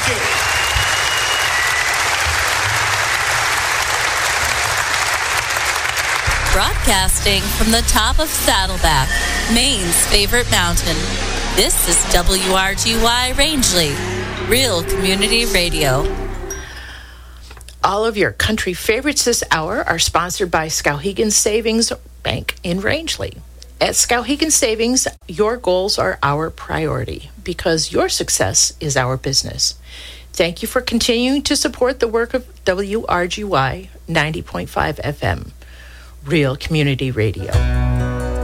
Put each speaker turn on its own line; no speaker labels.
you.
Broadcasting from the top of Saddleback, Maine's favorite mountain. This is WRGY Rangeley, Real Community Radio.
All of your country favorites this hour are sponsored by Skowhegan Savings Bank in Rangeley. At Skowhegan Savings, your goals are our priority because your success is our business. Thank you for continuing to support the work of WRGY 90.5 FM. Real Community Radio.